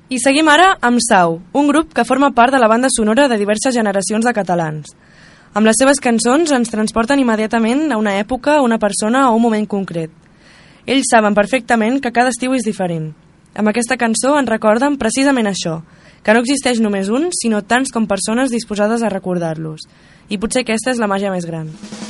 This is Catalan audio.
I seguim ara amb Sau, un grup que forma part de la banda sonora de diverses generacions de catalans. Amb les seves cançons ens transporten immediatament a una època, una persona o un moment concret. Ells saben perfectament que cada estiu és diferent. Amb aquesta cançó ens recorden precisament això, que no existeix només un, sinó tants com persones disposades a recordar-los. I potser aquesta és la màgia més gran.